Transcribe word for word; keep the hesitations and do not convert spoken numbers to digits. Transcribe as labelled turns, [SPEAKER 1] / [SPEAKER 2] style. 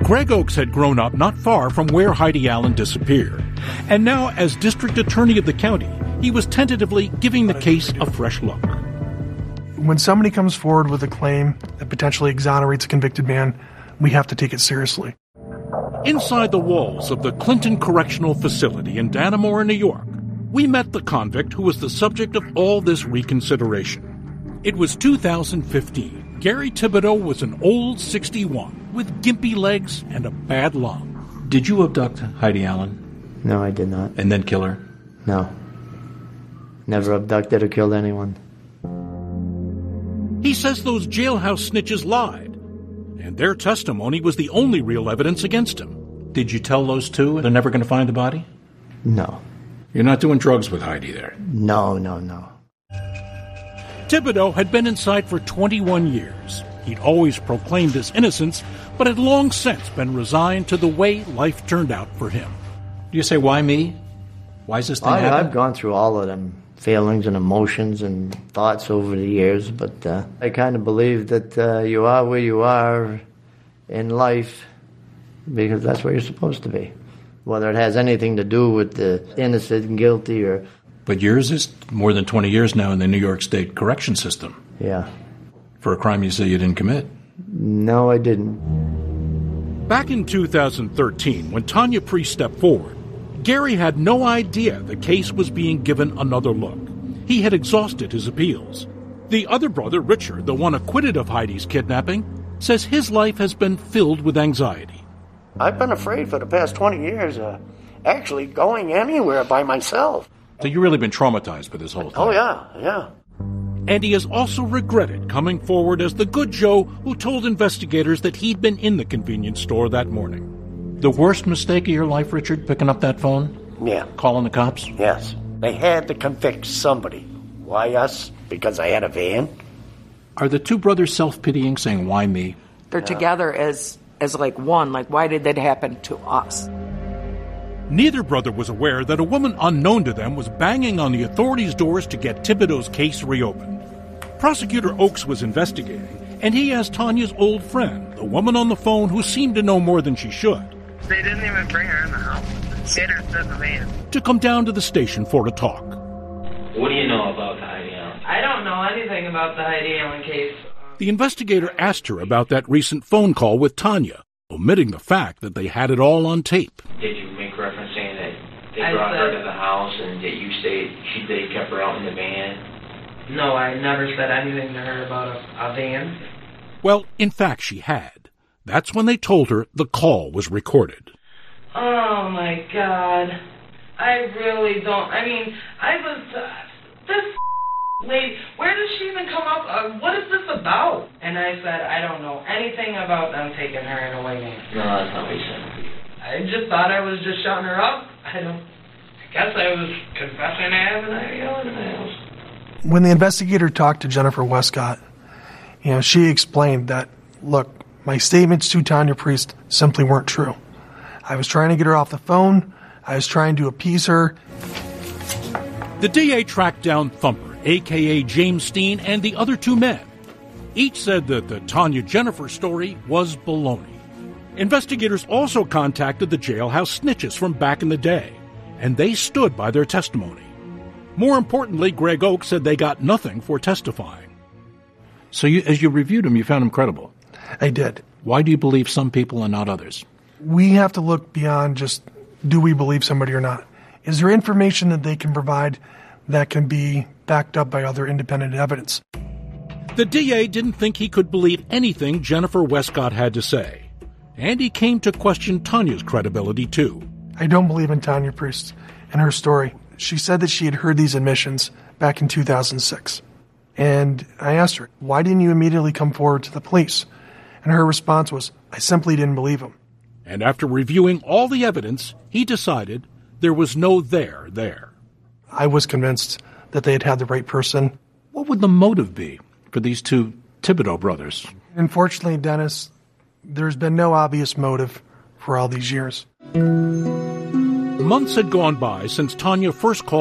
[SPEAKER 1] Greg Oakes had grown up not far from where Heidi Allen disappeared, and now as district attorney of the county, he was tentatively giving the case a fresh look.
[SPEAKER 2] When somebody comes forward with a claim that potentially exonerates a convicted man, we have to take it seriously.
[SPEAKER 1] Inside the walls of the Clinton Correctional Facility in Dannemora, New York, we met the convict who was the subject of all this reconsideration. It was two thousand fifteen. Gary Thibodeau was an old sixty-one with gimpy legs and a bad lung.
[SPEAKER 3] Did you abduct Heidi Allen?
[SPEAKER 4] No, I did not.
[SPEAKER 3] And then kill her?
[SPEAKER 4] No. Never abducted or killed anyone.
[SPEAKER 1] He says those jailhouse snitches lied, and their testimony was the only real evidence against him.
[SPEAKER 3] Did you tell those two they're never going to find the body?
[SPEAKER 4] No.
[SPEAKER 3] You're not doing drugs with Heidi there?
[SPEAKER 4] No, no, no.
[SPEAKER 1] Thibodeau had been inside for twenty-one years. He'd always proclaimed his innocence, but had long since been resigned to the way life turned out for him.
[SPEAKER 3] Do you say, why me? Why is this thing
[SPEAKER 4] I,
[SPEAKER 3] happening?
[SPEAKER 4] I've gone through all of them feelings and emotions and thoughts over the years, but uh, I kind of believe that uh, you are where you are in life because that's where you're supposed to be. Whether it has anything to do with the innocent and guilty or...
[SPEAKER 3] But yours is more than twenty years now in the New York State correction system.
[SPEAKER 4] Yeah.
[SPEAKER 3] For a crime you say you didn't commit.
[SPEAKER 4] No, I didn't.
[SPEAKER 1] Back in two thousand thirteen, when Tanya Priest stepped forward, Gary had no idea the case was being given another look. He had exhausted his appeals. The other brother, Richard, the one acquitted of Heidi's kidnapping, says his life has been filled with anxiety.
[SPEAKER 5] I've been afraid for the past twenty years, uh, actually going anywhere by myself.
[SPEAKER 3] So you've really been traumatized by this whole thing?
[SPEAKER 5] Oh, yeah, yeah.
[SPEAKER 1] And he has also regretted coming forward as the good Joe who told investigators that he'd been in the convenience store that morning.
[SPEAKER 3] The worst mistake of your life, Richard, picking up that phone?
[SPEAKER 5] Yeah.
[SPEAKER 3] Calling the cops?
[SPEAKER 5] Yes. They had to convict somebody. Why us? Because I had a van?
[SPEAKER 3] Are the two brothers self-pitying, saying, why me?
[SPEAKER 6] They're yeah. together as, as like one. Like, why did that happen to us?
[SPEAKER 1] Neither brother was aware that a woman unknown to them was banging on the authorities' doors to get Thibodeau's case reopened. Prosecutor Oakes was investigating, and he asked Tanya's old friend, the woman on the phone who seemed to know more than she should,
[SPEAKER 7] they didn't even bring her in the house. They had her in the van.
[SPEAKER 1] To come down to the station for a talk.
[SPEAKER 8] What do you know about the Heidi Allen? I don't know anything about the Heidi Allen case.
[SPEAKER 1] The investigator asked her about that recent phone call with Tanya, omitting the fact that they had it all on tape.
[SPEAKER 8] Did you make reference saying that they
[SPEAKER 7] I
[SPEAKER 8] brought
[SPEAKER 7] said,
[SPEAKER 8] her to the house and that you say she they kept her out in the van?
[SPEAKER 7] No, I never said anything to her about a, a van.
[SPEAKER 1] Well, in fact, she had. That's when they told her the call was recorded.
[SPEAKER 7] Oh, my God. I really don't. I mean, I was... Uh, this lady, where does she even come up? Uh, what is this about? And I said, I don't know anything about them taking her in a way van.
[SPEAKER 8] No, that's not what you said.
[SPEAKER 7] I just thought I was just shutting her up. I don't... I guess I was confessing to having a yelling in the house.
[SPEAKER 2] When the investigator talked to Jennifer Westcott, you know, she explained that, look, my statements to Tanya Priest simply weren't true. I was trying to get her off the phone. I was trying to appease her.
[SPEAKER 1] The D A tracked down Thumper, a k a. James Steen, and the other two men. Each said that the Tanya Jennifer story was baloney. Investigators also contacted the jailhouse snitches from back in the day, and they stood by their testimony. More importantly, Greg Oakes said they got nothing for testifying.
[SPEAKER 3] So you, as you reviewed him, you found him credible?
[SPEAKER 2] I did.
[SPEAKER 3] Why do you believe some people and not others?
[SPEAKER 2] We have to look beyond just, do we believe somebody or not? Is there information that they can provide that can be backed up by other independent evidence?
[SPEAKER 1] The D A didn't think he could believe anything Jennifer Westcott had to say, and he came to question Tanya's credibility, too.
[SPEAKER 2] I don't believe in Tanya Priest and her story. She said that she had heard these admissions back in two thousand six. And I asked her, why didn't you immediately come forward to the police? And her response was, I simply didn't believe him.
[SPEAKER 1] And after reviewing all the evidence, he decided there was no there there.
[SPEAKER 2] I was convinced that they had had the right person.
[SPEAKER 3] What would the motive be for these two Thibodeau brothers?
[SPEAKER 2] Unfortunately, Dennis, there's been no obvious motive for all these years.
[SPEAKER 1] Months had gone by since Tanya first called